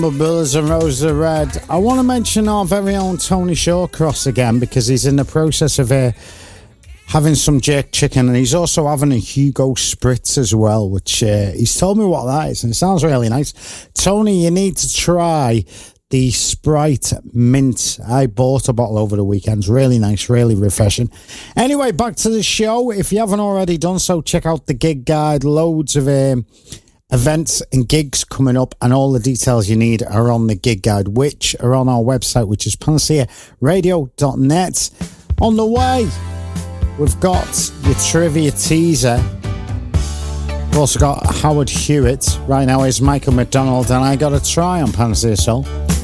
Bills and Roses are Red. I want to mention our very own Tony Shawcross again because he's in the process of having some jerk chicken, and he's also having a Hugo Spritz as well, which he's told me what that is, and it sounds really nice. Tony, you need to try the Sprite Mint. I bought a bottle over the weekend. Really nice, really refreshing. Anyway, back to the show. If you haven't already done so, check out the gig guide. Loads of events and gigs coming up, and all the details you need are on the gig guide, which are on our website, which is panacearadio.net. On the way, we've got your trivia teaser. We've also got Howard Hewitt. Right now is Michael McDonald, and I got a try on Panacea Soul.